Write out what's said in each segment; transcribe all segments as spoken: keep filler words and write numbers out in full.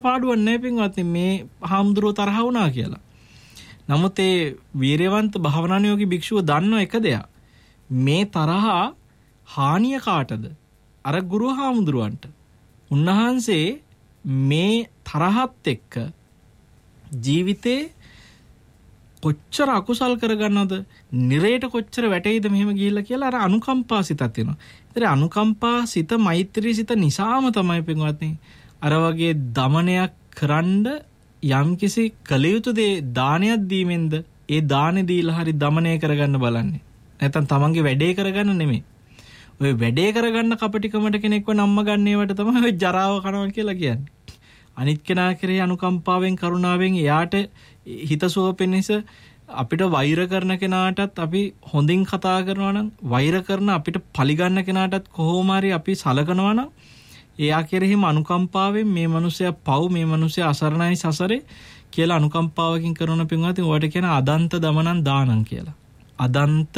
පාඩුවක් නැහැ පින්වත්නි මේ හාමුදුරුවෝ තරහ වුණා කියලා. නමුත් ඒ වීරයවන්ත භාවනානුයෝගී භික්ෂුව දන්න එක දෙයක්. මේ තරහ හානිය කාටද? අර ගුරු හාමුදුරුවන්ට. උන්වහන්සේ මේ තරහත් එක්ක ජීවිතේ කොච්චර අකුසල් කරගන්නවද? නිරේට කොච්චර වැටෙයිද මෙහෙම ගිහිල්ලා කියලා අර අනුකම්පා සිතක් තියෙනවා. ඒතර අනුකම්පා සිත මෛත්‍රී සිත නිසාම තමයි පින්වත්නි අර වගේ දමනයක් කරන්න යම්කිසි කළ යුතු දේ දානයක් දීමෙන්ද ඒ දානේ දීලා හරි දමනය කරගන්න බලන්නේ. නැත්තම් තමන්ගේ වැඩේ කරගන්න නෙමෙයි. ඔය වැඩේ කරගන්න කපටිකමට කෙනෙක්ව නම්ම ගන්නේවට තමයි ඔය ජරාව කනවා කියලා කියන්නේ. අනිත් කෙනා කෙරෙහි අනුකම්පාවෙන් කරුණාවෙන් එයාට හිතසුව පිණිස අපිට වෛර කරන කෙනාටත් අපි හොඳින් කතා කරනවා නම් වෛර කරන අපිට පලිගන්න කෙනාටත් කොහොම හරි අපි සලකනවා නම් එයා කෙරෙහිම අනුකම්පාවෙන් මේ මිනිසයා පව් මේ මිනිසයා අසරණයි සසරේ කියලා අනුකම්පාවකින් කරන පින්වත්නි ඔයාට කියන අදන්ත දමනං දානං කියලා. අදන්ත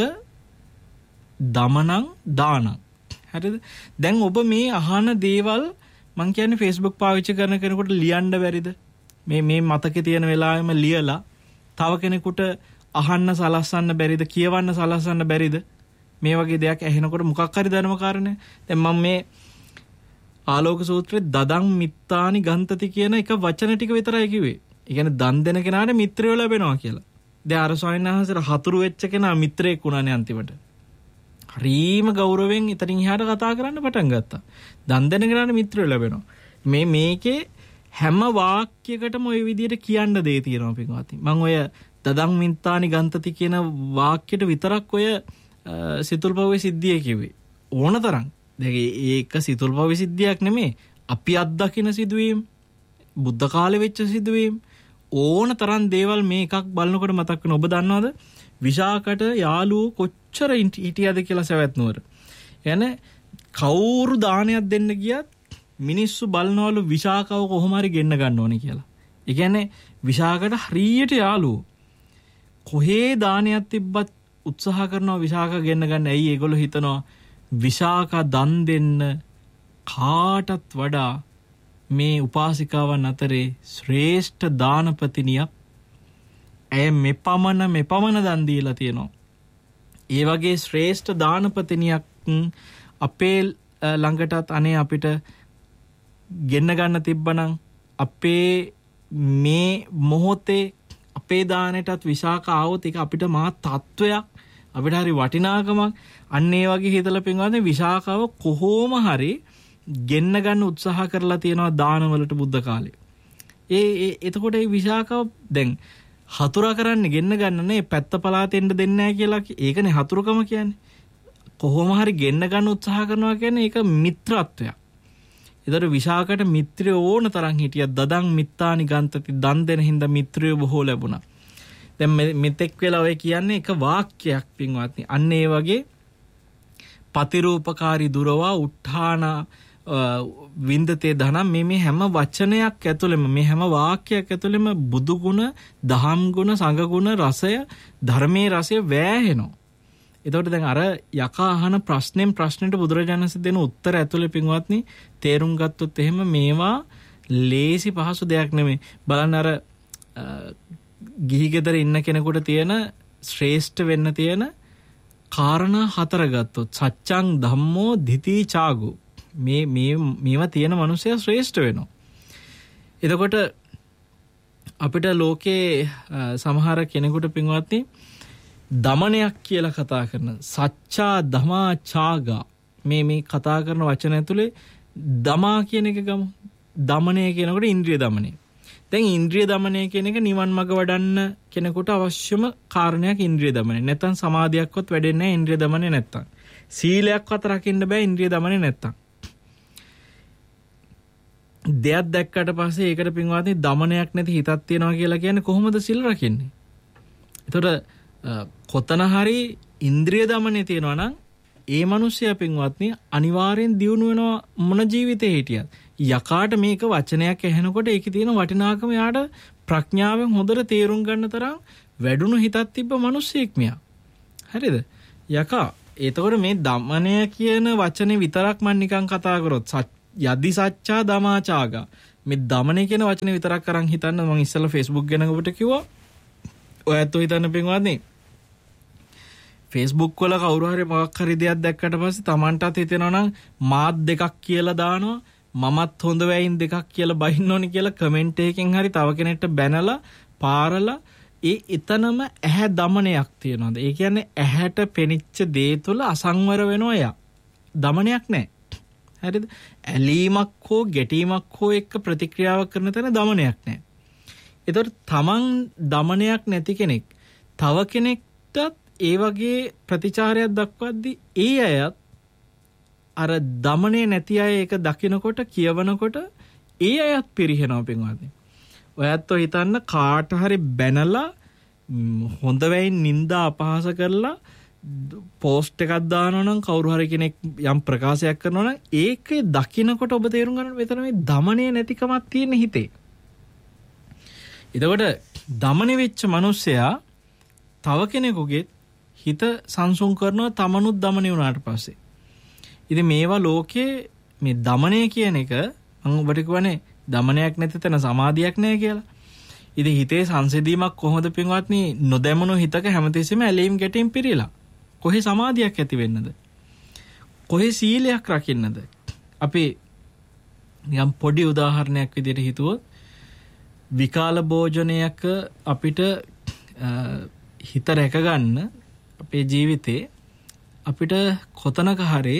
දමනං දානං. හරිද? දැන් ඔබ මේ අහන දේවල් මං කියන්නේ Facebook පාවිච්චි කරන කෙනෙකුට ලියන්න බැරිද? මේ මේ මතකේ තියෙන වෙලාවෙම ලියලා තව කෙනෙකුට අහන්න සලස්සන්න බැරිද? කියවන්න සලස්සන්න බැරිද? මේ වගේ දෙයක් ඇහෙනකොට මොකක් හරි ධර්ම කාරණේ. දැන් මම මේ ආලෝක සූත්‍රයේ දදං මිත්තානි ගන්තති කියන එක වචන ටික විතරයි කිව්වේ. ඒ කියන්නේ දන් දෙන කෙනාට මිත්‍රයෝ ලැබෙනවා කියලා. දැන් අර ස්වාමීන් වහන්සේට හතුරු වෙච්ච කෙනා මිත්‍රයෙක් වුණානේ අන්තිමට. හරීම ගෞරවයෙන් ඉතින් එහාට කතා කරන්න පටන් ගත්තා. දන් දෙන කෙනාට මිත්‍රයෝ ලැබෙනවා. මේ මේකේ හැම වාක්‍යයකටම ওই විදිහට කියන්න දේ තියෙනවා පින්වත්නි. මම ඔය දදං මිත්තානි ගන්තති කියන වාක්‍යෙට විතරක් ඔය සිතුල්පව්වේ සිද්ධිය කිව්වේ. ඕනතරම්. දැන් ඒක සිතුල්පව්වේ සිද්ධියක් නෙමෙයි. අපි අත්දකින සිදුවීම්, බුද්ධ කාලේ වෙච්ච සිදුවීම්, ඕනතරම් දේවල් මේ එකක් බලනකොට මතක් වෙන. ඔබ දන්නවද? විශාකට යාළුවෝ කොච්චර හිටියද කියලා සවැත් නුවර. يعني කවුරු දානයක් දෙන්න ගියත් මිනිස්සු බලනවලු විශාකව කොහොම හරි ගෙන්න ගන්න ඕනේ කියලා. ඒ කියන්නේ විශාකට හරියට යාළුවෝ කොහේ දානයක් තිබ්බත් උත්සාහ කරනවා විශාක ගෙන්න ගන්න. ඇයි ඒගොල්ලෝ හිතනවා විශාක දන් දෙන්න කාටත් වඩා මේ උපාසිකාවන් අතරේ ශ්‍රේෂ්ඨ දානපතිනියක්. ඇය මෙපමණ මෙපමණ දන් දීලා තියෙනවා. ඒ වගේ ශ්‍රේෂ්ඨ දානපතිනියක් අපේ ළඟටත් අනේ අපිට ගෙන්න ගන්න තිබ්බනම් අපේ මේ මොහොතේ අපේ දානෙටත් විශාක ආවොත් ඒක අපිට මහා තත්වයක්, අපිට හරි වටිනාකමක්. අන්න ඒ වගේ හිතලා පින්වත්නි විශාකව කොහොම හරි ගෙන්න ගන්න උත්සාහ කරලා තියෙනවා දානවලට බුද්ධ කාලේ. ඒ එතකොට ඒ විශාකව දැන් හතුරා කරන්නේ ගෙන්න ගන්න නේ, පැත්ත පලාතෙන්න දෙන්නේ නැහැ කියලා. ඒකනේ හතුරුකම කියන්නේ. කොහොම හරි ගෙන්න ගන්න උත්සාහ කරනවා කියන්නේ ඒක මිත්‍රත්වයක්. ඒතර විශාකට මිත්‍රයෝ ඕන තරම් හිටියා. දදං මිත්තානි ගන්තති, දන් දෙන හින්දා මිත්‍රයෝ බොහෝ ලැබුණා. දැන් මෙතෙක් වෙලා ඔය කියන්නේ එක වාක්‍යයක් පින්වත්නි. අන්න ඒ වගේ පතිරූපකාරී දුරවා උත්ථාන වින්දතේ ධනම් මේ මේ හැම වචනයක් ඇතුළෙම මේ හැම වාක්‍යයක් ඇතුළෙම බුදු ගුණ, දහම් ගුණ, සංඝ ගුණ රසය, ධර්මයේ රසය වැහෙනවා. එතකොට දැන් අර යකා අහන ප්‍රශ්නෙන් ප්‍රශ්නෙට බුදුරජාණන් වහන්සේ දෙන උත්තර ඇතුළේ පින්වත්නි තේරුම් ගත්තොත් එහෙම මේවා ලේසි පහසු දෙයක් නෙමෙයි. බලන්න අර ගිහි ගෙදර ඉන්න කෙනෙකුට තියෙන ශ්‍රේෂ්ඨ වෙන්න තියෙන කාරණා හතර ගත්තොත් සච්ඡං ධම්මෝ ධිති චාගෝ මේ මේ මේවා තියෙන මනුස්සයා ශ්‍රේෂ්ඨ වෙනවා. එතකොට අපිට ලෝකේ සමහර කෙනෙකුට පින්වත්නි දමනයක් කියලා කතා කරන සච්ඡා ධමා චාගා මේ මේ කතා කරන වචන ඇතුලේ දමා කියන එක ගමු. දමනය කියනකොට ඉන්ද්‍රිය දමනය. දැන් ඉන්ද්‍රිය දමනය කියන එක නිවන් මඟ වඩන්න කෙනෙකුට අවශ්‍යම කාරණයක් ඉන්ද්‍රිය දමනය. නැත්නම් සමාධියක්වත් වැඩෙන්නේ නැහැ ඉන්ද්‍රිය දමනය නැත්නම්. සීලයක්වත් රකින්න බෑ ඉන්ද්‍රිය දමනය නැත්නම්. දෙයක් දැක්කට පස්සේ ඒකට පින්වත්නි දමනයක් නැති හිතක් තියනවා කියලා කියන්නේ කොහොමද සිල් රකින්නේ? ඒතකොට කොතන හරි ඉන්ද්‍රිය දමනය තියෙනවා නම් ඒ මිනිස්සයා පින්වත්නි අනිවාර්යෙන් දියුණු වෙනවා මොන ජීවිතේ හිටියත්. යකාට මේක වචනයක් ඇහෙනකොට ඒකේ තියෙන වටිනාකම යාට ප්‍රඥාවෙන් හොඳට තේරුම් ගන්න තරම් වැඩුණු හිතක් තිබ්බ මිනිස්සෙක් මෙයා. හරිද? යකා එතකොට මේ දමනය කියන වචනේ විතරක් මම නිකන් කතා කරොත් යදි සච්ඡා දමාචාගා මේ দমনය කියන වචනේ විතරක් අරන් හිතන්න මම ඉස්සෙල්ලා Facebook ගැන ඔබට කිව්වා. ඔයත් ඔය හිතන්න පින්වත්නි. Facebook වල කවුරු හරි මොකක් හරි දෙයක් දැක්කට පස්සේ Tamanටත් හිතෙනවා නම් මාත් දෙකක් කියලා දානවා. මමත් හොඳ වෙයින් දෙකක් කියලා බහින්න ඕනි කියලා කමෙන්ට් එකකින් හරි තව කෙනෙක්ට බැනලා පාරලා ඒ එතනම ඇහැ দমনයක් තියනවාද? ඒ කියන්නේ ඇහැට පෙනිච්ච දේ තුල අසංවර වෙනවා යා. দমনයක් නැහැ. හරිද? ඇලීමක් හෝ ගැටීමක් හෝ එක්ක ප්‍රතික්‍රියාවක් කරන තැන দমনයක් නැහැ. ඒතකොට තමන් দমনයක් නැති කෙනෙක් තව කෙනෙක්ට ඒ වගේ ප්‍රතිචාරයක් දක්වද්දී ඒ අයත් අර দমනේ නැති අය ඒක දකිනකොට කියවනකොට ඒ අයත් පිරිහෙනවා පින්වත්නි. ඔයත් ඔය හිතන්න කාට හරි බැනලා හොඳ වෙයින් නිନ୍ଦා අපහාස කරලා පෝස්ට් එකක් දානවා නම් කවුරු හරි කෙනෙක් යම් ප්‍රකාශයක් කරනවා නම් ඒකේ දකිනකොට ඔබ තේරුම් ගන්න මෙතන මේ দমනේ නැතිකමක් තියෙන හිතේ. එතකොට দমනේ වෙච්ච මිනිස්සයා තව කෙනෙකුගේ හිත සංසුන් කරනවා තමනුත් দমනේ වුණාට පස්සේ. ඉතින් මේවා ලෝකයේ මේ দমනය කියන එක මම ඔබට කියවනේ দমනයක් නැති තැන සමාධියක් නැහැ කියලා. ඉතින් හිතේ සංසිඳීමක් කොහොමද පින්වත්නි? නොදැමුණු හිතක හැමතිස්සෙම ඇලීම් ගැටීම් පිරීලා. කොහේ සමාධියක් ඇති වෙන්නද? කොහේ සීලයක් රකින්නද? අපි නිකම් පොඩි උදාහරණයක් විදිහට හිතුවොත් විකාල භෝජනයක අපිට හිත රැක ගන්න අපේ ජීවිතේ අපිට කොතනක හරි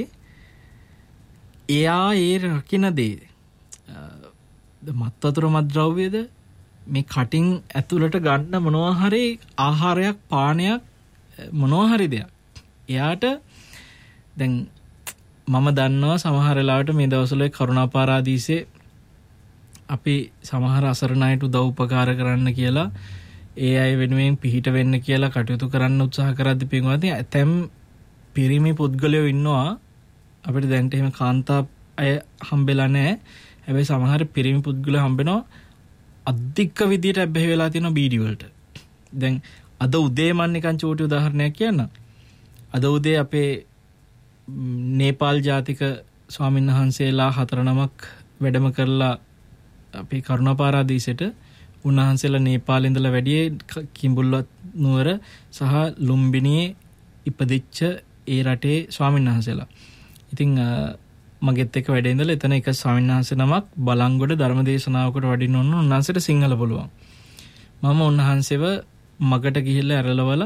එයා ඒ රකින්න දේ මත්වතුර මත්ද්‍රව්‍යද මේ කටින් ඇතුළට ගන්න මොනවා හරි ආහාරයක් පානයක් මොනවා හරි දෙයක් එයාට දැන් මම දන්නවා සමහර වෙලාවට මේ දවස්වල කරුණාපාරාදීසේ අපි සමහර අසරණ අයට උදව් උපකාර කරන්න කියලා ඒ අය වෙනුවෙන් පිහිට වෙන්න කියලා කටයුතු කරන්න උත්සාහ කරද්දී පින්වත්නි ඇතැම් පිරිමි පුද්ගලයෝ ඉන්නවා අපිට දැන්ට එහෙම කාන්තා අය හම්බෙලා නැහැ. හැබැයි සමහර පිරිමි පුද්ගලයෝ හම්බෙනවා අධික විදියට අබ්බැහි වෙලා තියෙනවා බීඩි වලට. දැන් අද උදේ මම නිකන් චූටි උදාහරණයක් කියන්නම්. අද උදේ අපේ නේපාල් ජාතික ස්වාමීන් වහන්සේලා හතර නමක් වැඩම කරලා අපේ කරුණාපාරාදීසෙට උන්වහන්සේලා නේපාලේ ඉඳලා වැඩියේ කිඹුල්වත් නුවර සහ ලුම්බිනියේ ඉපදිච්ච ඒ රටේ ස්වාමීන් වහන්සේලා. ඉතින් මගෙත් එක්ක වැඩ ඉඳලා එතන එක ස්වාමීන් වහන්සේ නමක් බලංගොඩ ධර්මදේශනාවකට වඩින්න ඕන උන්වහන්සේට සිංහල පුළුවන්. මම උන්වහන්සේව මගට ගිහිල්ලා ඇරලවල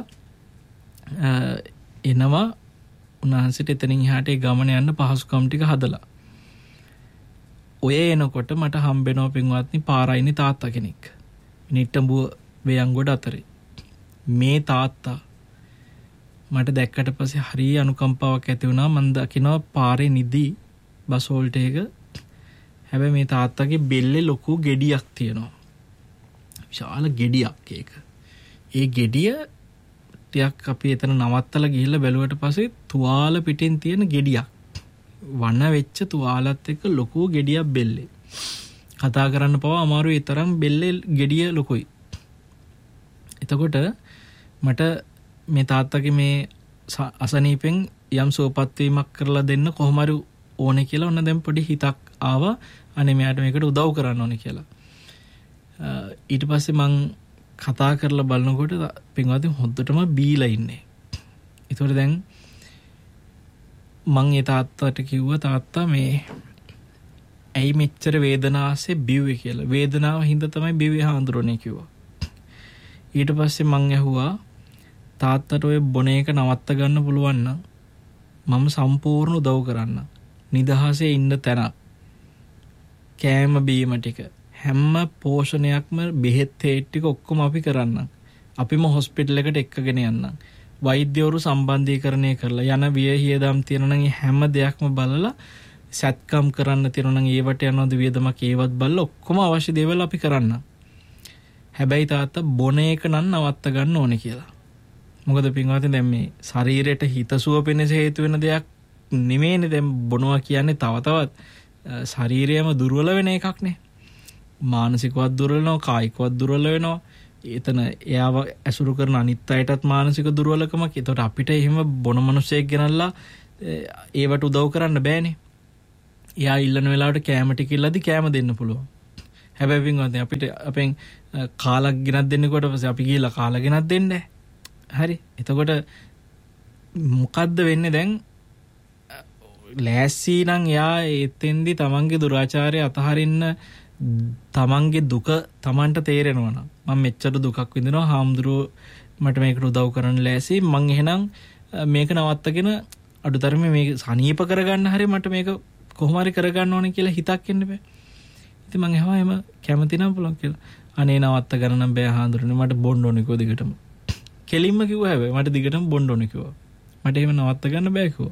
එනවා උන්වහන්සේට එතනින් එහාට ඒ ගමන යන්න පහසුකම් ටික හදලා. ඔය එනකොට මට හම්බෙනවා පින්වත්නි පාරයිනි තාත්තා කෙනෙක්. නිට්ටඹුව වේයන්ගොඩ අතරේ. මේ තාත්තා මට දැක්කට පස්සේ හරිය අනුකම්පාවක් ඇති වුණා. මම දකිනවා පාරේ නිදි බස් හෝල්ට් එක. හැබැයි මේ තාත්තගේ බෙල්ලේ ලොකු ගෙඩියක් තියෙනවා. විශාල ගෙඩියක් ඒක. ඒ ගෙඩිය ටිකක් අපි එතන නවත්තලා ගිහිල්ලා බැලුවට පස්සේ තුවාල පිටින් තියෙන ගෙඩියක්. වණ වෙච්ච තුවාලත් එක්ක ලොකු ගෙඩියක් බෙල්ලේ. කතා කරන්න පවා අමාරුයි තරම් බෙල්ලේ ගෙඩිය ලොකුයි. එතකොට මට මේ තාත්තගේ මේ අසනීපෙන් යම් සුවපත් වීමක් කරලා දෙන්න කොහොම හරි ඕනේ කියලා ඔන්න දැන් පොඩි හිතක් ආවා. අනේ මෙයාට මේකට උදව් කරන්න ඕනේ කියලා. ඊට පස්සේ මං කතා කරලා බලනකොට පින්වත්නි හොද්දටම බීලා ඉන්නේ. ඒතකොට දැන් මං ඒ තාත්තට කිව්වා තාත්තා මේ ඇයි මෙච්චර වේදනාවසේ බිව්වේ කියලා. වේදනාව හින්දා තමයි බිව්වේ හාඳුරන්නේ කිව්වා. ඊට පස්සේ මං ඇහුවා තාත්තට ඔය බොන එක නවත්ත ගන්න පුළුවන් නම් මම සම්පූර්ණ උදව් කරන්න. නිදහසේ ඉන්න තැන කෑම බීම ටික හැම පෝෂණයක්ම බෙහෙත් තේ ටික ඔක්කොම අපි කරන්න. අපිම හොස්පිටල් එකට එක්කගෙන යන්න. වෛද්‍යවරු සම්බන්ධීකරණය කරලා යන වියහියදම් තියෙන නම් හැම දෙයක්ම බලලා සත්කම් කරන්න තියෙන නම් ඒවට යනවද වියදමක් ඒවත් බලලා ඔක්කොම අවශ්‍ය දේවල් අපි කරන්න. හැබැයි තාත්තා බොන එක නම් නවත්ත ගන්න ඕනේ කියලා. මොකද පින්වත්නි දැන් මේ ශරීරයට හිතසුව පිණිස හේතු වෙන දෙයක් නෙමෙයිනේ දැන් බොනවා කියන්නේ තව තවත් ශරීරයම දුර්වල වෙන එකක් නේ. මානසිකවත් දුර්වල වෙනවා කායිකවත් දුර්වල වෙනවා. එතන එයාව ඇසුරු කරන අනිත් අයටත් මානසික දුර්වලකමක්. ඒතකොට අපිට එහෙම බොන මිනිස්සෙක් ගෙනල්ලා ඒවට උදව් කරන්න බෑනේ. එයා ඉල්ලන වෙලාවට කැම ටික ඉල්ලද්දි කැම දෙන්න පුළුවන්. හැබැයි පින්වත්නි අපිට අපෙන් කාලා ගෙනත් දෙන්නකොට පස්සේ අපි ගිහලා කාලා ගෙනත් දෙන්නේ. හරි. එතකොට මොකද්ද වෙන්නේ දැන්? ලෑස්ති නම් යා එතෙන්දි තමන්ගේ දුරාචාරය අතහරින්න තමන්ගේ දුක තමන්ට තේරෙනවා නම් මම මෙච්චර දුකක් විඳිනවා හාමුදුරුවෝ මට මේකට උදව් කරන්න ලෑසි මං එහෙනම් මේක නවත්තගෙන අඩුතරමේ මේක සනීප කරගන්න හරි මට මේක කොහොම හරි කරගන්න ඕනේ කියලා හිතක් එන්න බෑ. ඉතින් මං එහම එම කැමති නම් පුළුවන් කියලා. අනේ නවත්ත ගන්න නම් බෑ හාමුදුරුවනේ මට බොන්න ඕනේ කිව්වා දිගටම. කෙලින්ම කිව්වා හැබැයි මට දිගටම බොන්න ඕනේ කිව්වා. මට එහෙම නවත්ත ගන්න බෑ කිව්වා.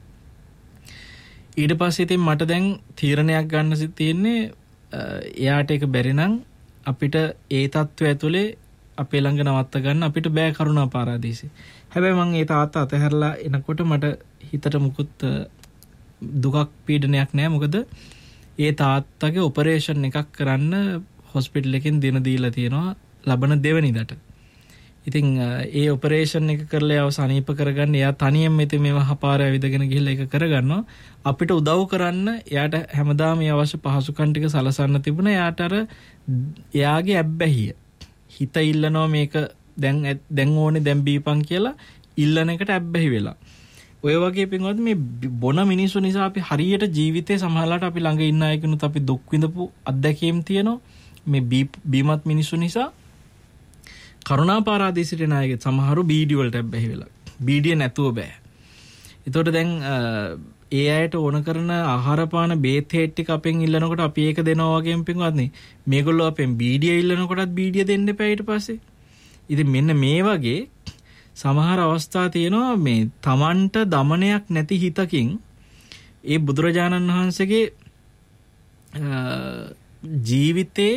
ඊට පස්සේ ඉතින් මට දැන් තීරණයක් ගන්න සිත් තියෙන්නේ එයාට ඒක බැරි නම් අපිට ඒ තත්ත්වය ඇතුලේ අපේ ළඟ නවත්ත ගන්න අපිට බෑ කරුණා පාරාදීසෙ. හැබැයි මං ඒ තාත්තා අතහැරලා එනකොට මට හිතට මුකුත් දුකක් පීඩනයක් නෑ. මොකද ඒ තාත්තගේ ඔපරේෂන් එකක් කරන්න හොස්පිටල් එකෙන් දින දීලා තියෙනවා ලබන දෙවෙනිදට. ඉතින් ඒ ඔපරේෂන් එක කරලා යව සනීප කරගන්න එයා තනියෙන් මෙතේ මේවා හපාර ඇවිදගෙන ගිහලා ඒක කරගන්නවා. අපිට උදව් කරන්න එයාට හැමදාම මේ අවශ්‍ය පහසුකම් ටික සලසන්න තිබුණා. එයාට අර එයාගේ ඇබ්බැහිය හිත ඉල්ලනවා මේක දැන් දැන් ඕනේ දැන් බීපන් කියලා ඉල්ලන එකට ඇබ්බැහි වෙලා. ඔය වගේ පින්වත් මේ බොන මිනිස්සු නිසා අපි හරියට ජීවිතේ සමහරලාට අපි ළඟ ඉන්න අයකිනුත් අපි දුක් විඳපු අත්දැකීම් තියෙනවා. මේ බීමත් මිනිස්සු නිසා කරුණා පාරාදීසට නායක සමහරු බීඩි වලට ඇබ්බැහි වෙලා. බීඩිය නැතුව බෑ. ඒතකොට දැන් ඒ අයට ඕන කරන ආහාර පාන බේත් හේට් ටික අපෙන් ඉල්ලනකොට අපි ඒක දෙනවා වගේම පින්වත් නේ. මේගොල්ලෝ අපෙන් බීඩිය ඉල්ලනකොටත් බීඩිය දෙන්න එපා ඊට පස්සේ. ඉතින් මෙන්න මේ වගේ සමහර අවස්ථා තියෙනවා මේ Tamanට දමනයක් නැති හිතකින් ඒ බුදුරජාණන් වහන්සේගේ ජීවිතේ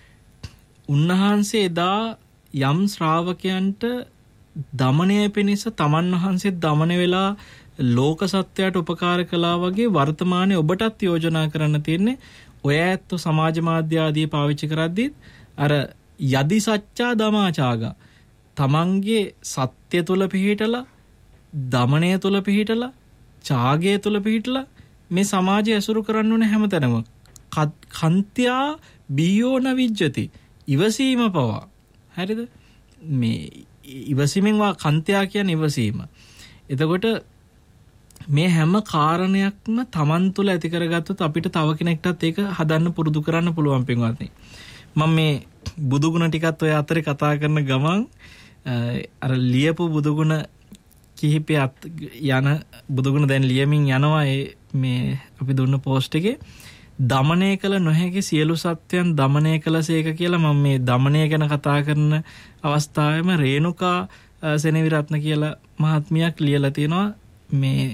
උන්වහන්සේ එදා යම් ශ්‍රාවකයන්ට දමනය පිණිස තමන් වහන්සේ දමන වෙලා ලෝක සත්‍යයට උපකාර කළා වගේ වර්තමානයේ ඔබටත් යෝජනා කරන්න තියෙන්නේ ඔය ඇත්තෝ සමාජ මාධ්‍ය ආදී පාවිච්චි කරද්දී අර යදි සත්‍යා දමාචාගා තමන්ගේ සත්‍ය තුල පිහිටලා දමනය තුල පිහිටලා ඡාගය තුල පිහිටලා මේ සමාජය ඇසුරු කරන්න ඕනේ හැමතැනම කන්ත්‍යා බියෝන විජ්ජති ඉවසීම පවා හරිද මේ ඉවසීමෙන් වා කන්ත්‍යා කියන්නේ ඉවසීම. එතකොට මේ හැම කාරණයක්ම Taman තුල ඇති කරගත්තොත් අපිට තව කෙනෙක්ටත් ඒක හදන්න පුරුදු කරන්න පුළුවන් පින්වත්නි. මම මේ බුදුගුණ ටිකත් ඔය අතරේ කතා කරන ගමන් අර ලියපු බුදුගුණ කිහිපය යන බුදුගුණ දැන් ලියමින් යනවා මේ අපි දුන්න පෝස්ට් එකේ දමනය කළ නොහැකි සියලු සත්‍යයන් දමනය කළසේක කියලා මම මේ දමනය ගැන කතා කරන අවස්ථාවේම රේණුකා සෙනවිරත්න කියලා මහත්මියක් ලියලා තියෙනවා මේ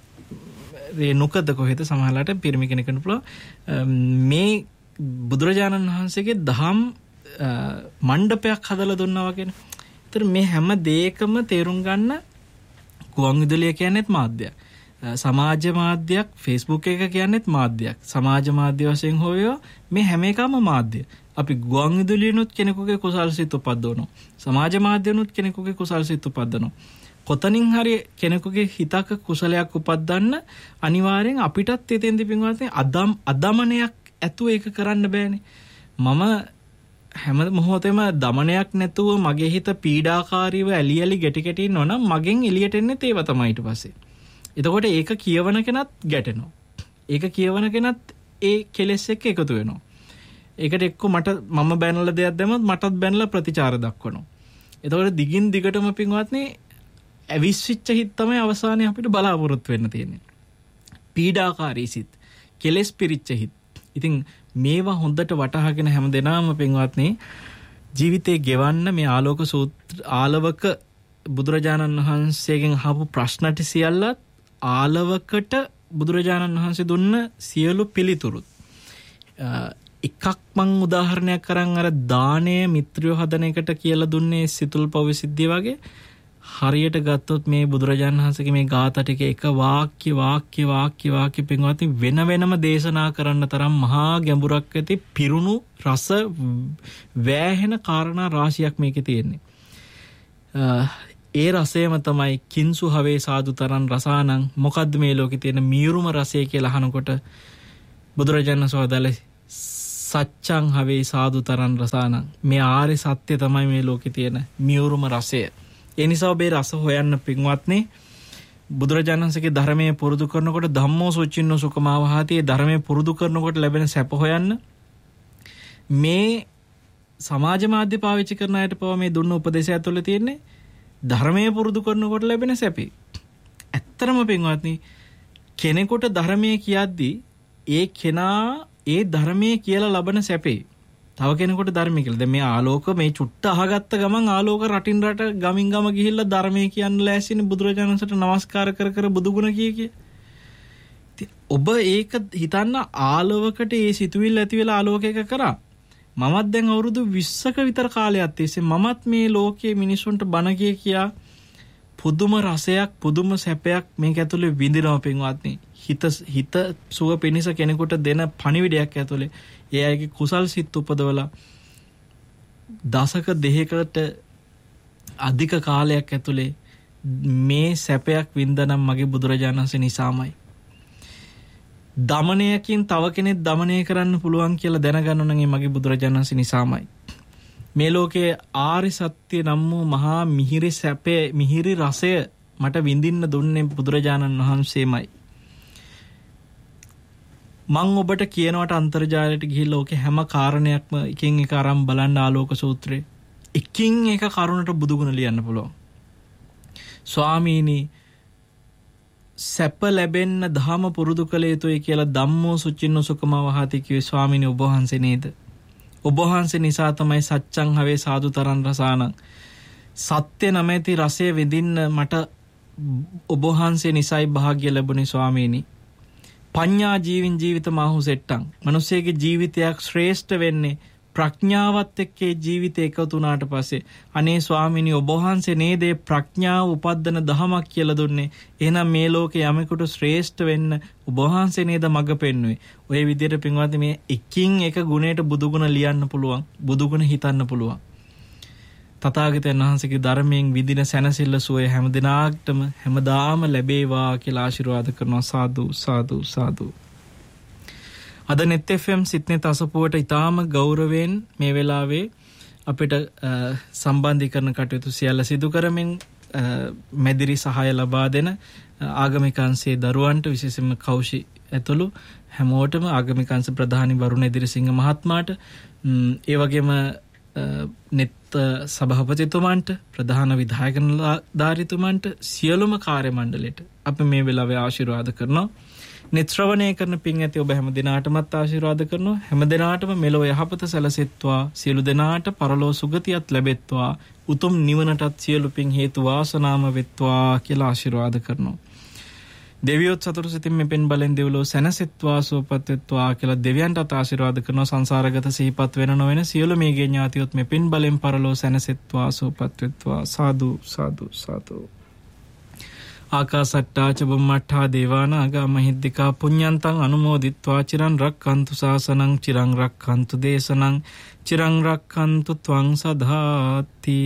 රේණුකද කොහෙද සමහරලාට පිරිමි කෙනෙකුට පුළුවන් මේ බුදුරජාණන් වහන්සේගේ දහම් මණ්ඩපයක් හදලා දුන්නා වගේනේ. ඒතර මේ හැම දෙයකම තේරුම් ගන්න ගුවන් විදුලිය කියන්නේත් මාධ්‍යයක්. සමාජ මාධ්‍යයක් Facebook එක කියන්නේත් මාධ්‍යයක්. සමාජ මාධ්‍ය වශයෙන් හොයෝ මේ හැම එකම මාධ්‍ය. අපි ගුවන් විදුලියනොත් කෙනෙකුගේ කුසල් සිත් උපද්දවනවා. සමාජ මාධ්‍යනොත් කෙනෙකුගේ කුසල් සිත් උපද්දනවා. කොතනින් හරි කෙනෙකුගේ හිතක කුසලයක් උපද්දන්න අනිවාර්යෙන් අපිටත් එතෙන්දි පින්වත්නි අදම් අදමනයක් ඇතුව ඒක කරන්න බෑනේ. මම හැම මොහොතේම දමනයක් නැතුව මගේ හිත පීඩාකාරීව ඇලි ඇලි ගැටි ගැටි ඉන්නවා නම් මගෙන් එළියට එන්නේ තේව තමයි ඊට පස්සේ. එතකොට ඒක කියවන කෙනත් ගැටෙනවා. ඒක කියවන කෙනත් ඒ කෙලෙස් එක්ක එකතු වෙනවා. ඒකට එක්ක මට මම බැනලා දෙයක් දැම්මත් මටත් බැනලා ප්‍රතිචාර දක්වනවා. එතකොට දිගින් දිගටම පින්වත්නි අවිශ්චිච්ච හිත තමයි අවසානයේ අපිට බලාපොරොත්තු වෙන්න තියෙන්නේ. පීඩාකාරී සිත්, කෙලෙස් පිරිච්ච හිත. ඉතින් මේවා හොඳට වටහාගෙන හැමදෙනාම පින්වත්නි ජීවිතේ ගෙවන්න මේ ආලෝක සූත්‍ර ආලවක බුදුරජාණන් වහන්සේගෙන් අහපු ප්‍රශ්නටි සියල්ලත් ආලවකට බුදුරජාණන් වහන්සේ දුන්න සියලු පිළිතුරුත් එකක් මං උදාහරණයක් කරන් අර දානය මිත්‍රයෝ හදන එකට කියලා දුන්නේ සිතුල් පවිසිද්ධිය වගේ හරියට ගත්තොත් මේ බුදුරජාණන් වහන්සේගේ මේ ගාථා ටික එක වාක්‍ය වාක්‍ය වාක්‍ය වාක්‍ය පින්වත්නි වෙන වෙනම දේශනා කරන්න තරම් මහා ගැඹුරක් ඇති පිරුණු රස වෑහෙන කාරණා රාශියක් මේකේ තියෙන්නේ. ඒ රසයම තමයි කිංසු හවේ සාදු තරන් රසානං මොකද්ද මේ ලෝකේ තියෙන මීරුම රසය කියලා අහනකොට බුදුරජාණන් සෝදාල සච්ඡං හවේ සාදුතරන් රසානං. මේ ආර්ය සත්‍ය තමයි මේ ලෝකේ තියෙන මියුරුම රසය. ඒ නිසා ඔබේ රස හොයන්න පින්වත්නි. බුදුරජාණන් වහන්සේගේ ධර්මයේ පුරුදු කරනකොට ධම්මෝ සුචින්නෝ සුඛමාවහති. ධර්මයේ පුරුදු කරනකොට ලැබෙන සැප හොයන්න. මේ සමාජ මාධ්‍ය පාවිච්චි කරන අයට පවා මේ දුන්න උපදේශය ඇතුළේ තියෙන්නේ ධර්මයේ පුරුදු කරනකොට ලැබෙන සැපේ. ඇත්තරම පින්වත්නි කෙනෙකුට ධර්මයේ කියද්දී ඒ කෙනා ඒ ධර්මයේ කියලා ලබන සැපේ තව කෙනෙකුට ධර්මයේ කියලා. දැන් මේ ආලෝක මේ චුට්ට අහගත්ත ගමන් ආලෝක රටින් රට ගමින් ගම ගිහිල්ලා ධර්මයේ කියන්න ලෑස්තිනේ බුදුරජාණන් වහන්සේට නමස්කාර කර කර බුදුගුණ කිය කිය. ඔබ ඒක හිතන්න ආලෝකකට ඒ සිතුවිල්ල ඇති වෙලා ආලෝකයක කරා. මමත් දැන් අවුරුදු විස්සක විතර කාලයක් තිස්සේ මමත් මේ ලෝකයේ මිනිසුන්ට බණ කිය කියා පුදුම රසයක් පුදුම සැපයක් මේක ඇතුලේ විඳිනවා පින්වත්නි. හිත හිත සුව පිනිස කෙනෙකුට දෙන පණිවිඩයක් ඇතුලේ ඒ අයගේ කුසල් සිත් උපදවලා දශක දෙකකට අධික කාලයක් ඇතුලේ මේ සැපයක් වින්දනම් මගේ බුදුරජාණන් වහන්සේ නිසාමයි. දමනයකින් තව කෙනෙක් දමනය කරන්න පුළුවන් කියලා දැනගන්න නම් ඒ මගේ බුදුරජාණන් වහන්සේ නිසාමයි. මේ ලෝකයේ ආර්ය සත්‍ය නම් වූ මහා මිහිරි සැපේ මිහිරි රසය මට විඳින්න දුන්නේ බුදුරජාණන් වහන්සේමයි. මම ඔබට කියනවට අන්තර්ජාලයට ගිහිල්ලා ඕකේ හැම කාරණයක්ම එකින් එක අරන් බලන්න ආලෝක සූත්‍රේ එකින් එක කරුණට බුදුගුණ ලියන්න පුළුවන්. ස්වාමීනි සැප ලැබෙන්න ධම පුරුදු කළ යුතුයි කියලා ධම්මෝ සුචින්නෝ සුඛමාවහති කිව්වේ ස්වාමීනි ඔබ වහන්සේ නේද? ඔබ වහන්සේ නිසා තමයි සච්ඡං හවේ සාදුතරන් රසානං සත්‍ය නැමැති රසය විඳින්න මට ඔබ වහන්සේ නිසායි වාසනාව ලැබුණේ ස්වාමීනි. පඤ්ඤා ජීවින් ජීවිත මාහු සෙට්ටං. මිනිසෙගේ ජීවිතයක් ශ්‍රේෂ්ඨ වෙන්නේ ප්‍රඥාවත් එක්ක ජීවිතය එකතු වුණාට පස්සේ. අනේ ස්වාමීනි ඔබ වහන්සේ නේද ප්‍රඥාව උපද්දන දහමක් කියලා දුන්නේ. එහෙනම් මේ ලෝකේ යමෙකුට ශ්‍රේෂ්ඨ වෙන්න ඔබ වහන්සේ නේද මඟ පෙන්වුවේ. ඔය විදිහට පින්වත්නි මේ එකින් එක ගුණයට බුදුගුණ ලියන්න පුළුවන්. බුදුගුණ හිතන්න පුළුවන්. තථාගතයන් වහන්සේගේ ධර්මයෙන් විදින සැනසෙල්ල සුවය හැම දිනාටම හැමදාම ලැබේවා කියලා ආශිර්වාද කරනවා. සාදු සාදු සාදු. අද net F M සිත්නේ තසපුවට ඊටාම ගෞරවයෙන් මේ වෙලාවේ අපිට සම්බන්ධීකරණ කටයුතු සියල්ල සිදු කරමින් මෙදිරි සහාය ලබා දෙන ආගමික අංශයේ දරුවන්ට විශේෂයෙන්ම කෞෂි ඇතුළු හැමෝටම ආගමික අංශ ප්‍රධානී වරුණ එදිරිසිංහ මහත්මයාට ඒ වගේම net සභාපතිතුමන්ට ප්‍රධාන විධායක නිලධාරීතුමන්ට සියලුම කාර්ය මණ්ඩලයට අපි මේ වෙලාවේ ආශිර්වාද කරනවා. net ශ්‍රවණය කරන පින් ඇති ඔබ හැම දිනාටමත් ආශිර්වාද කරනවා. හැම දිනාටම මෙලොව යහපත සැලසෙත්වා. සියලු දෙනාට පරලෝ සුගතියත් ලැබෙත්වා. උතුම් නිවනටත් සියලු පින් හේතු වාසනාම වෙත්වා කියලා ආශිර්වාද කරනවා. දෙවියොත් සතුටු සිතින් මේ පින් බලෙන් දෙව්ලොව සැනසෙත්වා සුවපත් වෙත්වා කියලා දෙවියන්ටත් ආශිර්වාද කරනවා. සංසාරගත සිහිපත් වෙන නොවන සියලු මේගේ ඥාතියොත් මේ පින් බලෙන් පරලෝ සැනසෙත්වා සුවපත් වෙත්වා. සාදු සාදු සාදු. ආකාසට්ටා ච බුම්මට්ටා දේවානාගා මහිද්దికා පුඤ්ඤන්තං අනුමෝදිත්වා චිරන් රක්ඛන්තු ශාසනං චිරන් රක්ඛන්තු දේශනං චිරන් රක්ඛන්තු ත්වං සදාති.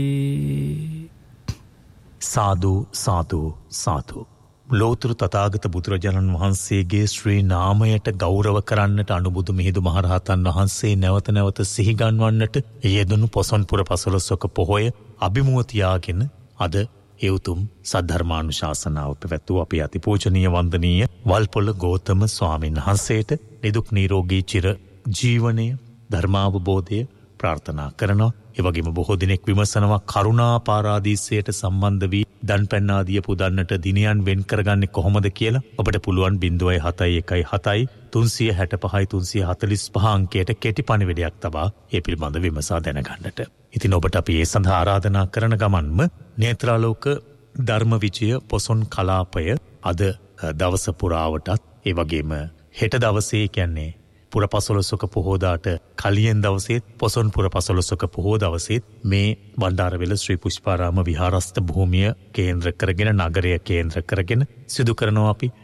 සාදු සාදු සාදු. ලෝතර තථාගත බුදුරජාණන් වහන්සේගේ ශ්‍රී නාමයට ගෞරව කරන්නට අනුබුදු මිහිඳු මහරහතන් වහන්සේ නැවත නැවත සිහි ගන්වන්නට යෙදුණු පොසොන්පුර පසළොස්වක පොහොය අභිමුව තියාගෙන අද ඒ උතුම් සද්ධර්මානුශාසනාව පැවැත්වූ අපේ අතිපූජනීය වන්දනීය වල්පොළ ගෞතම ස්වාමීන් වහන්සේට නිදුක් නිරෝගී චිර ජීවනය ධර්මාවබෝධය ප්‍රාර්ථනා කරනවා. ඒ වගේම බොහෝ දිනෙක විමසනවා කරුණා පාරාදීසයට සම්බන්ධ වී දන් පැන් ආදිය පුදන්නට දිනයන් වෙන් කරගන්නේ කොහොමද කියලා ඔබට පුළුවන් ज़ीरो सात एक सात तीन छह पाँच तीन चार चार पाँच අංකයට කෙටි පණිවිඩයක් තබා ඒ පිළිබඳ විමසා දැනගන්නට. ඉතින් ඔබට අපි ඒ සඳහා ආරාධනා කරන ගමන්ම නේත්‍රාලෝක ධර්ම විජය පොසොන් කලාපය අද දවස පුරාවටත් ඒ වගේම හෙට දවසේ කියන්නේ පුර පසළොස්වක පොහෝදාට කලියෙන් දවසේත් පොසොන් පුර පසළොස්වක පොහෝ දවසේත් මේ බණ්ඩාරවෙල ශ්‍රී පුෂ්පාරාම විහාරස්ථ භූමිය කේන්ද්‍ර කරගෙන නගරය කේන්ද්‍ර කරගෙන සිදු කරනවා අපි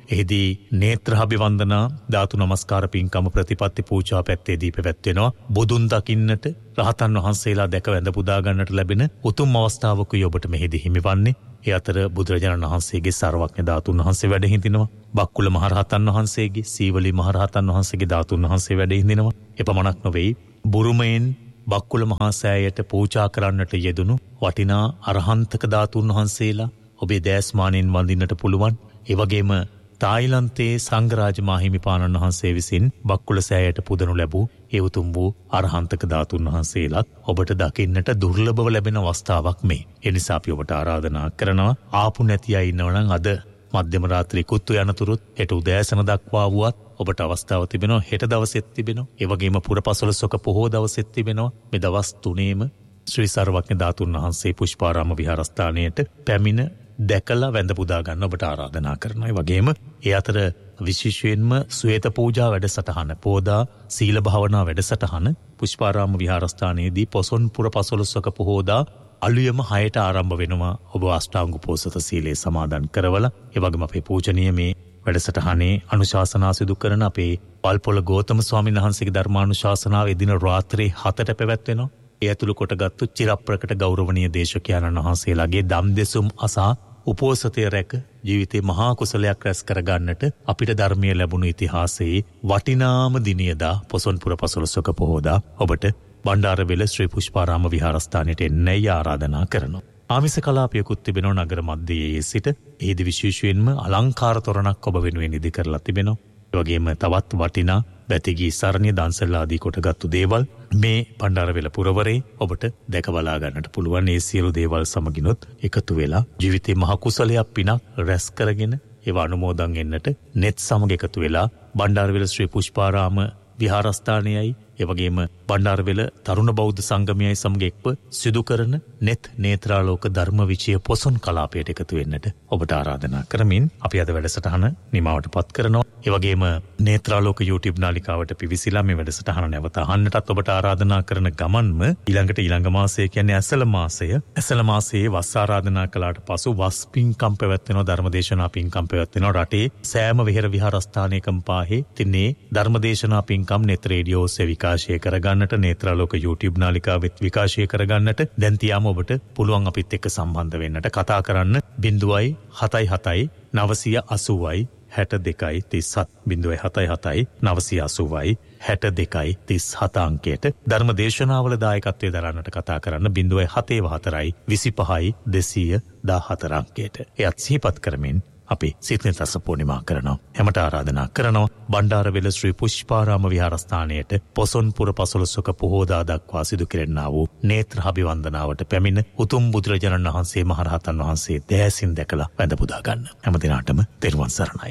එහිදී නේත්‍රාභිවන්දනා ධාතු නමස්කාර පින්කම ප්‍රතිපත්ති පූජා පැත්තේදී පැවැත්වෙනවා. බුදුන් දකින්නට රහතන් වහන්සේලා දැක වැඳ පුදා ගන්නට ලැබෙන උතුම් අවස්ථාවකුයි ඔබට මෙහිදී හිමිවන්නේ. ඒ අතර බුදුරජාණන් වහන්සේගේ සර්වඥ ධාතුන් වහන්සේ වැඩ හිඳිනවා. බක්කුල මහරහතන් වහන්සේගේ, සීවලී මහරහතන් වහන්සේගේ ධාතුන් වහන්සේ වැඩ හිඳිනවා. එපමණක් නොවේ, බුරුමයෙන් බක්කුල මහා සෑයට පූජා කරන්නට යෙදුණු වටිනා අරහන්තක ධාතුන් වහන්සේලා ඔබේ දෑස්මානෙන් වඳින්නට පුළුවන්. ඒ වගේම තායිලන්තයේ සංඝරාජ මාහිමිපාණන් වහන්සේ විසින් බක්කුල සෑයට පුදනු ලැබූ ඒ උතුම් වූ අරහන්තක ධාතුන් වහන්සේලාත් ඔබට දකින්නට දුර්ලභව ලැබෙන අවස්ථාවක් මේ. ඒ නිසා අපි ඔබට ආරාධනා කරනවා, ආපු නැති අය ඉන්නවනම් අද මධ්‍යම රාත්‍රී කුත්තු යනතුරුත් හෙට උදෑසන දක්වා වුවත් ඔබට අවස්ථාව තිබෙනවා. හෙට දවසෙත් තිබෙනවා. ඒ වගේම පුරපසළොස්වක පොහෝ දවසෙත් තිබෙනවා. මේ දවස් තුනේම ශ්‍රී සර්වඥ ධාතුන් වහන්සේ පුෂ්පාරාම විහාරස්ථානයට පැමිණ දැකලා වැඳ පුදා ගන්න ඔබට ආරාධනා කරනවා. ඒ වගේම ඒ අතර විශේෂයෙන්ම සුවේත පූජා වැඩසටහන, පෝදා සීල භාවනා වැඩසටහන පුෂ්පාරාම විහාරස්ථානයේදී පොසොන් පුර පසළොස්වක පොහෝදා අලුයම හයට ආරම්භ වෙනවා. ඔබ අෂ්ටාංග උපෝසත සීලේ සමාදන් කරවලා ඒ වගේම අපේ පූජනීය මේ වැඩසටහනේ අනුශාසනා සිදු කරන අපේ වල්පොළ ගෞතම ස්වාමීන් වහන්සේගේ ධර්මානුශාසනාව එදින රාත්‍රී හතට පැවැත්වෙනවා. ඒ ඇතුළු කොටගත්තු චිරප්‍රකට ගෞරවනීය දේශකයන්න් වහන්සේලාගේ දම් දෙසුම් අසා උපෝසතය රැක ජීවිතේ මහා කුසලයක් රැස් කරගන්නට අපිට ධර්මයේ ලැබුණු ඉතිහාසයේ වටිනාම දිනයදා පොසොන්පුර පසළොස්වක පොහෝදා ඔබට බණ්ඩාරවෙල ශ්‍රී පුෂ්පාරාම විහාරස්ථානයට එන්නයි ආරාධනා කරනවා. ආමිස කලාපයකුත් තිබෙනවා නගර මැදයේ සිට. එහිදී විශේෂයෙන්ම අලංකාර තොරණක් ඔබ වෙනුවෙන් ඉදි කරලා තිබෙනවා. ඒ වගේම තවත් වටිනා බැතිගී සරණිය දන්සල් ආදී කොටගත්තු දේවල් මේ බණ්ඩාරවෙල පුරවරේ ඔබට දැක බලා ගන්නට පුළුවන්. ඒ සියලු දේවල් සමගිනුත් එකතු වෙලා ජීවිතේ මහ කුසලයක් පිනක් රැස් කරගෙන ඒවා අනුමෝදන් එන්නට net සමග එකතු වෙලා බණ්ඩාරවෙල ශ්‍රී පුෂ්පාරාම විහාරස්ථානයයි ඒ වගේම බණ්ඩාරවෙල තරුණ බෞද්ධ සංගමයයි සමග එක්ව සිදු කරන net නේත්‍රාලෝක ධර්ම විචය පොසොන් කලාපයට එකතු වෙන්නට ඔබට ආරාධනා කරමින් අපි අද වැඩසටහන නිමවට පත් කරනවා. ඒ වගේම නේත්‍රාලෝක YouTube නාලිකාවට පිවිසිලා මේ වැඩසටහන නැවත අහන්නටත් ඔබට ආරාධනා කරන ගමන්ම ඊළඟට ඊළඟ මාසය කියන්නේ ඇසළ මාසය. ඇසළ මාසයේ වස් ආරාධනා කළාට පසු වස් පින්කම් පැවැත්වෙනවා, ධර්මදේශනා පින්කම් පැවැත්වෙනවා. රටේ සෑම විහෙර විහාරස්ථානයකම පාහේ තින්නේ ධර්මදේශනා පින්කම් net රේඩියෝ සේවික විකාශය කරගන්නට, නේත්‍රාලෝක YouTube නාලිකාවෙත් විකාශය කරගන්නට දැන් තියාම ඔබට පුළුවන් අපිත් එක්ක සම්බන්ධ වෙන්නට. කතා කරන්න බිංදුවයි හතයි හතයි නවසිය අසූවයි හැට දෙකයි තිස් හත් බිංදුවයි හතයි හතයි නවසිය අසූවයි හැට දෙකයි තිස් හත අංකයට. ධර්ම දේශනාවල දායකත්වයේ දරන්නට කතා කරන්න බිංදුවයි හතේ හතරයි විසිපහයි දෙසීය දහහතර අංකයට. එයත් සිහිපත් කරමින් අපි සිතෙන් රස පූර්ණිමා කරනවා. හැමට ආරාධනා කරනවා බණ්ඩාරවෙල ශ්‍රී පුෂ්පාරාම විහාරස්ථානයට පොසොන්පුර පසළොස්වක පොහෝදා දක්වා සිදු කෙරෙන්නා වූ නේත්‍ර අභිවන්දනාවට පැමිණ උතුම් බුදුරජාණන් වහන්සේ මහරහතන් වහන්සේ දෑසින් දැකලා වැඳ පුදා ගන්න. හැම දිනාටම තෙරුවන් සරණයි.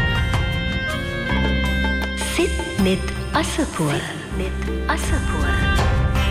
සිත් net අසපුව net අසපුව